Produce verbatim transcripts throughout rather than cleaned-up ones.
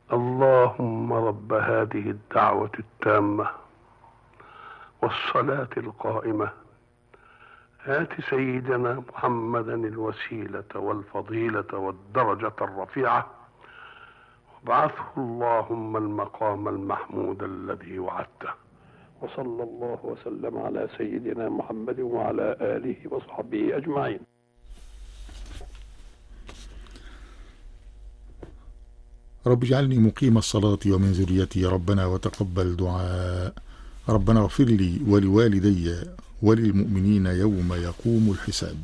اللهم رب هذه الدعوة التامة والصلاة القائمة آت سيدنا محمدا الوسيلة والفضيلة والدرجة الرفيعة وابعثه اللهم المقام المحمود الذي وعدته. وصلى الله وسلم على سيدنا محمد وعلى آله وصحبه أجمعين. رب اجعلني مقيم الصلاة ومن ذريتي ربنا وتقبل دعاء. ربنا اغفر لي ولوالدي وللمؤمنين يوم يقوم الحساب.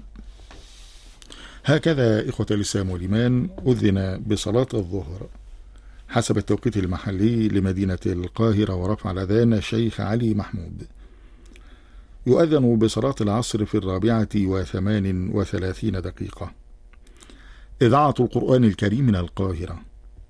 هكذا إخوة الإسلام والإيمان أذن بصلاة الظهر حسب التوقيت المحلي لمدينة القاهرة ورفع الأذان الشيخ علي محمود. يؤذن بصلاة العصر في الرابعة وثمان وثلاثين دقيقة. إذاعة القرآن الكريم من القاهرة.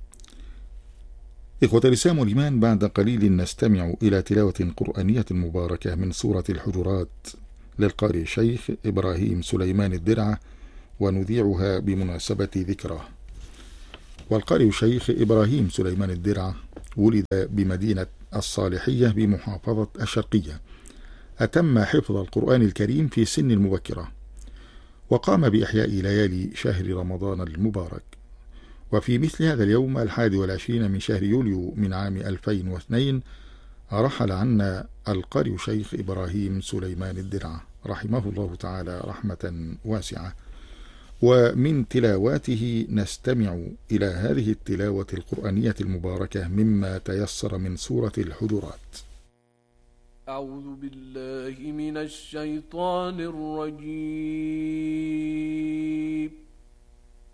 إخوة الإسلام والإيمان، بعد قليل نستمع إلى تلاوة قرآنية مباركة من سورة الحجرات للقارئ الشيخ إبراهيم سليمان الدرعة، ونذيعها بمناسبة ذكراه. والقارئ الشيخ إبراهيم سليمان الدرعة ولد بمدينة الصالحية بمحافظة الشرقية. أتم حفظ القرآن الكريم في سن المبكرة، وقام بإحياء ليالي شهر رمضان المبارك. وفي مثل هذا اليوم الحادي والعشرين من شهر يوليو من عام ألفين واثنين رحل عنا القارئ الشيخ إبراهيم سليمان الدرعة رحمه الله تعالى رحمة واسعة. ومن تلاواته نستمع إلى هذه التلاوة القرآنية المباركة مما تيسر من سورة الحجرات. أعوذ بالله من الشيطان الرجيم.